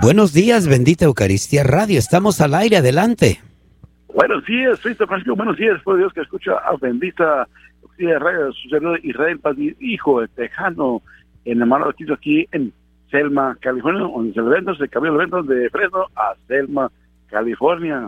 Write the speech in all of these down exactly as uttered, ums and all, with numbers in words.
Buenos días, bendita Eucaristía Radio. Estamos al aire, adelante. Buenos días, Cristo Francisco. Buenos días, por Dios que escucha a bendita Eucaristía Radio, su servidor Israel Padilla, hijo de tejano, enamorado aquí, aquí en Selma, California, donde se evento, se cambió el evento de Fresno a Selma, California.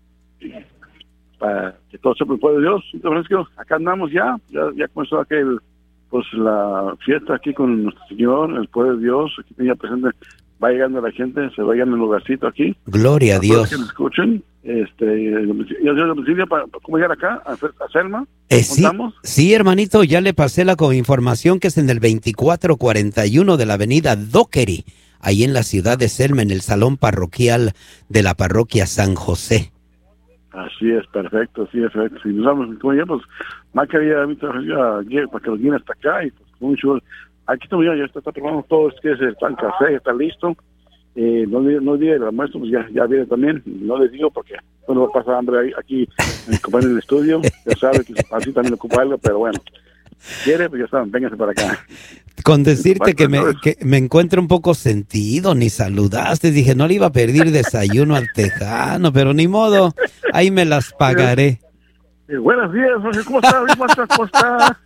Para que todo sepa el pueblo de Dios, Cristo Francisco. Acá andamos ya, ya, ya comenzó aquel, pues la fiesta aquí con nuestro Señor, el pueblo de Dios, aquí tenía presente. Va llegando la gente, se va llegando el lugarcito aquí. Gloria a Dios. Que nos escuchen, este, yo soy domicilio para cómo llegar acá, a, a Selma. Eh, sí, sí, hermanito, ya le pasé la información que es en el veinticuatro cuarenta y uno de la avenida Dockery, ahí en la ciudad de Selma, en el salón parroquial de la parroquia San José. Así es, perfecto, sí, perfecto. Si nos vamos, como ya, pues, más que había para que los guíen hasta acá y pues, mucho. Aquí estamos ya, ya está, está probando todo, es que es el pan café, está listo. Eh, no no diga el almuerzo, pues ya, ya viene también. No les digo porque no va a pasar hambre ahí, aquí en el compañero del estudio. Ya sabe que así también ocupa algo, pero bueno. Quiere, pues ya saben, vénganse para acá. Con decirte que me, que me encuentro un poco sentido, ni saludaste. Dije, no le iba a pedir desayuno al tejano, pero ni modo, ahí me las pagaré. Eh, buenos días, ¿cómo está? ¿Cómo está? ¿Cómo está?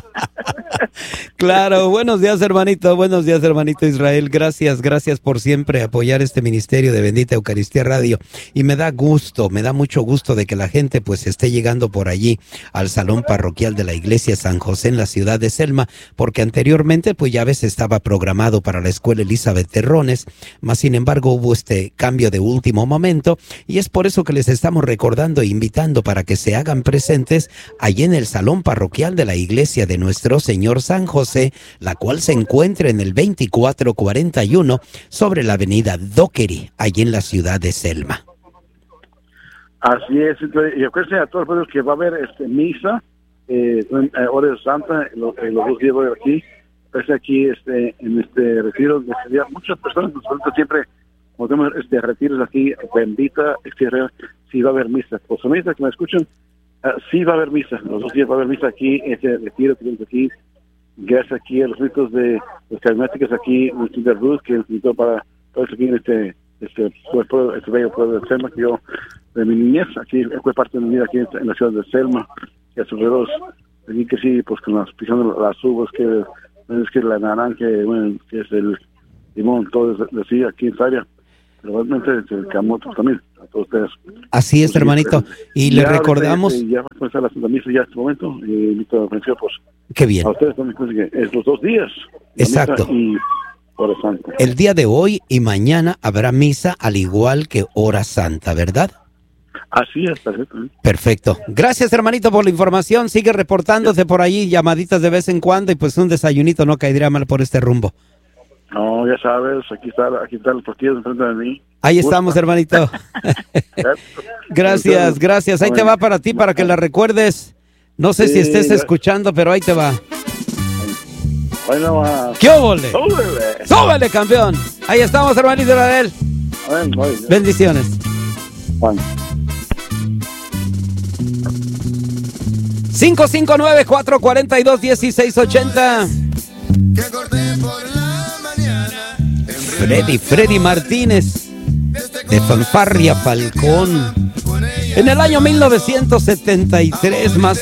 Claro, buenos días, hermanito, buenos días, hermanito Israel. Gracias, gracias por siempre apoyar este ministerio de Bendita Eucaristía Radio. Y me da gusto, me da mucho gusto de que la gente pues esté llegando por allí al salón parroquial de la iglesia San José en la ciudad de Selma, porque anteriormente pues ya ves estaba programado para la escuela Elizabeth Terrones, mas sin embargo hubo este cambio de último momento y es por eso que les estamos recordando e invitando para que se hagan presentes allí en el salón parroquial de la iglesia de nuestro Señor San José, la cual se encuentra en el veinticuatro cuarenta y uno sobre la avenida Dockery, allí en la ciudad de Selma. Así es, y acuérdense a todos los que va a haber este, misa, eh, hora de Santa, los, eh, los dos días voy a ver aquí, pues aquí este, en este retiro, de este día, muchas personas nos preguntan siempre, como tenemos este, retiros aquí, bendita, este, si va a haber misa, pues son misas que me escuchan. Uh, sí va a haber misa, los dos días va a haber misa aquí, este retiro que tenemos aquí, gracias aquí a los ritos de los carismáticos aquí, Winston de Ruth, que nos invitó para todos aquí en este, este, pueblo, este bello pueblo de Selma, que yo, de mi niñez, aquí fue parte de mi vida aquí en, en la ciudad de Selma, y a sus alrededores, aquí que sí, pues con las pisando las uvas, que es que la naranja, bueno, que es el limón, todo eso, así aquí en esa área. Probablemente el camote también, a todos ustedes. Así es, hermanito. Y le recordamos... Este, ya va a comenzar la Santa Misa ya en este momento. Y eh, pues, qué bien. A ustedes también, que es los dos días. Exacto. Y Hora Santa. El día de hoy y mañana habrá misa al igual que Hora Santa, ¿verdad? Así es, perfecto. Perfecto. Gracias, hermanito, por la información. Sigue reportándose por ahí, llamaditas de vez en cuando y pues un desayunito no caería mal por este rumbo. No, ya sabes, aquí está, aquí está el partido enfrente de mí. Ahí estamos, hermanito. Gracias, gracias. Ahí te va para ti, para que la recuerdes. No sé sí, si estés gracias. escuchando, pero ahí te va. Bueno, uh, ¡qué óvole! ¡Súbele! ¡Súbele, campeón! Ahí estamos, hermanito Israel. Bendiciones. Juan. cinco cinco nueve, cuatro cuatro dos, uno seis ocho cero. Que corté por la Freddy, Freddy Martínez, de Fanfarria Falcón. En el año mil novecientos setenta y tres, más